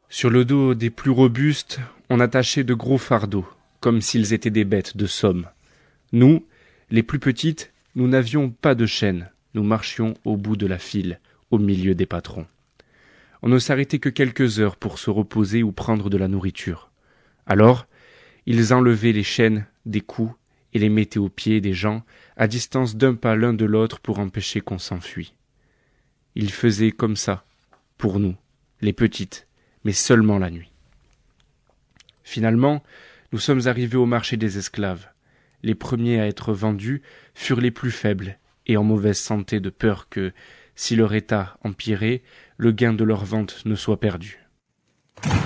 Sur le dos des plus robustes, on attachait de gros fardeaux, comme s'ils étaient des bêtes de somme. Nous, les plus petites, nous n'avions pas de chaîne, nous marchions au bout de la file, au milieu des patrons. On ne s'arrêtait que quelques heures pour se reposer ou prendre de la nourriture. Alors, ils enlevaient les chaînes des cous et les mettaient aux pieds des gens, à distance d'un pas l'un de l'autre pour empêcher qu'on s'enfuit. Ils faisaient comme ça, pour nous, les petites, mais seulement la nuit. Finalement, nous sommes arrivés au marché des esclaves. Les premiers à être vendus furent les plus faibles et en mauvaise santé, de peur que, si leur état empirait, le gain de leur vente ne soit perdu.